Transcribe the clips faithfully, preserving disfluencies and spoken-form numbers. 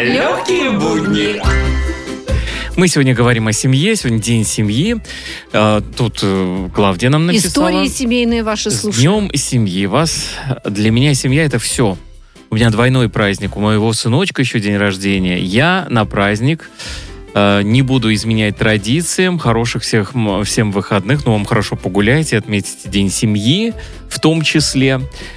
Легкие будни. Мы сегодня говорим о семье, сегодня день семьи. Тут Клавдия нам написала. Истории семейные ваши слушают. С днем семьи вас. Для меня семья — это все. У меня двойной праздник. У моего сыночка еще день рождения. Я на праздник не буду изменять традициям. Хороших всех, всем выходных. Ну, вам хорошо погуляйте, отметьте день семьи в том числе.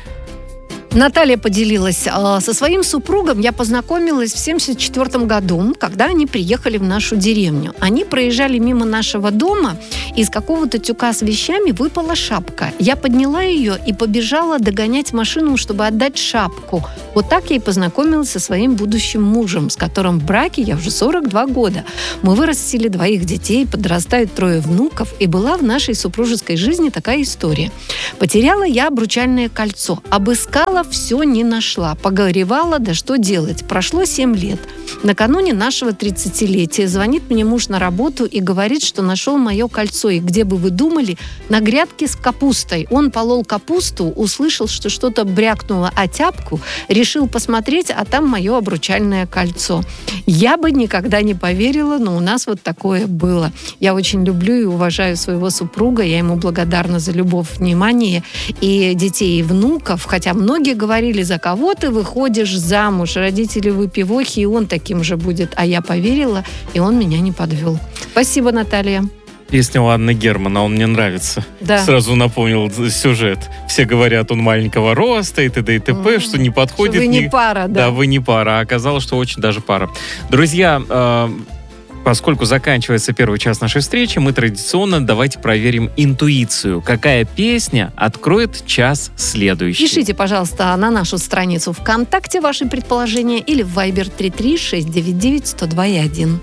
Наталья поделилась. Со своим супругом я познакомилась в семьдесят четвёртом году, когда они приехали в нашу деревню. Они проезжали мимо нашего дома, и из какого-то тюка с вещами выпала шапка. Я подняла ее и побежала догонять машину, чтобы отдать шапку. Вот так я и познакомилась со своим будущим мужем, с которым в браке я уже сорок два года. Мы вырастили двоих детей, подрастают трое внуков, и была в нашей супружеской жизни такая история. Потеряла я обручальное кольцо, обыскала, все не нашла. Погоревала, да что делать. Прошло семь лет. Накануне нашего тридцатилетия звонит мне муж на работу и говорит, что нашел мое кольцо. И где бы вы думали, на грядке с капустой. Он полол капусту, услышал, что что-то брякнуло о тяпку, решил посмотреть, а там мое обручальное кольцо. Я бы никогда не поверила, но у нас вот такое было. Я очень люблю и уважаю своего супруга. Я ему благодарна за любовь, внимание и детей, и внуков. Хотя многие говорили, за кого ты выходишь замуж, родители выпивохи, и он таким же будет. А я поверила, и он меня не подвел. Спасибо, Наталья. Песня у Анны Герман, он мне нравится. Да. Сразу напомнил сюжет. Все говорят, он маленького роста и т.д. и т.п., mm. что не подходит. Что вы не ни... пара, да. Да, вы не пара. А оказалось, что очень даже пара. Друзья, э, поскольку заканчивается первый час нашей встречи, мы традиционно давайте проверим интуицию. Какая песня откроет час следующий? Пишите, пожалуйста, на нашу страницу ВКонтакте ваши предположения или в Viber три три шесть девять девять сто два и один.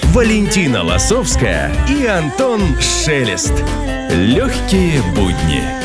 Валентина Лосовская и Антон Шелест. Легкие будни.